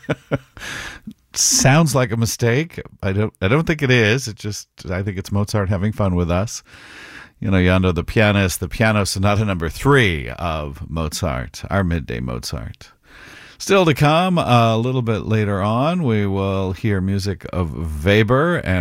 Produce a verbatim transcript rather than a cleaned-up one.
Sounds like a mistake. I don't I don't think it is. It just I think it's Mozart having fun with us. You know, Yonder the pianist, the piano sonata number three of Mozart, our midday Mozart. Still to come, a little bit later on, we will hear music of Weber and